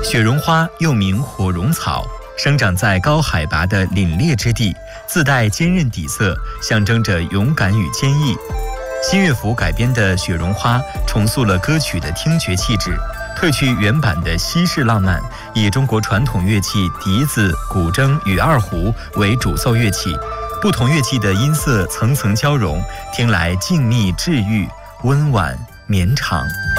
雪绒花又名火绒草，生长在高海拔的凛冽之地，自带坚韧底色，象征着勇敢与坚毅。新乐府改编的《雪绒花》重塑了歌曲的听觉气质，褪去原版的西式浪漫，以中国传统乐器笛子、古筝与二胡为主奏乐器，不同乐器的音色层层交融，听来静谧治愈、温婉绵长。